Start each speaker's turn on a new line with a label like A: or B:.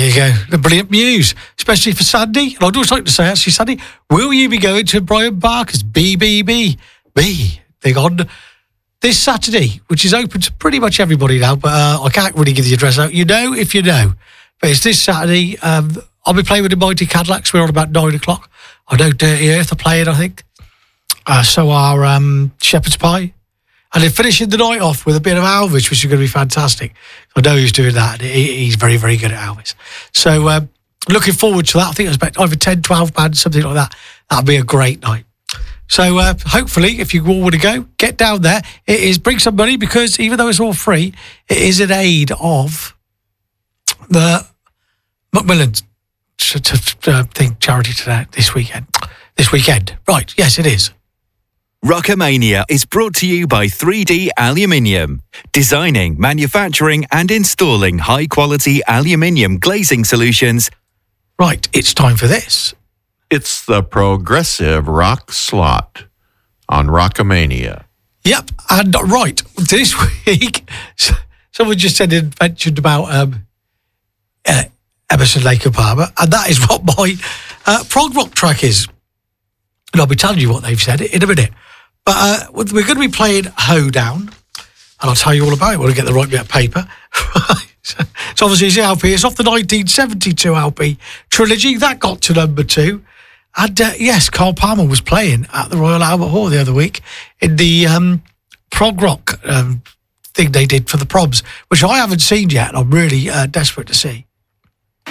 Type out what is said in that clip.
A: There you go. The brilliant news, especially for Sandy. And I'd also like to say, actually, Sandy, will you be going to Brian Barker's BBB thing on this Saturday, which is open to pretty much everybody now, but I can't really give the address out. You know if you know. But it's this Saturday. I'll be playing with the Mighty Cadillacs. We're on about 9 o'clock. I know Dirty Earth are playing, I think. So are Shepherd's Pie. And they're finishing the night off with a bit of Elvis, which is going to be fantastic. I know he's doing that. He's very, very good at Elvis. So looking forward to that. I think it's about either 10, 12 bands, something like that. That'll be a great night. So hopefully, if you all want to go, get down there. It is bring some money because even though it's all free, it is in aid of the Macmillan thing charity today this weekend. Right? Yes, it is.
B: Rockamania is brought to you by 3D Aluminium, designing, manufacturing and installing high-quality aluminium glazing solutions.
A: Right, it's time for this.
C: It's the Progressive Rock Slot on Rockamania.
A: Yep, and right, this week, someone just mentioned about Emerson, Lake and Palmer, and that is what my prog rock track is. And I'll be telling you what they've said in a minute. But we're going to be playing Hoedown, and I'll tell you all about it when I get the right bit of paper. So obviously it's the LP. It's off the 1972 LP trilogy. That got to number 2. And yes, Carl Palmer was playing at the Royal Albert Hall the other week in the prog rock thing they did for the Probs, which I haven't seen yet, and I'm really desperate to see.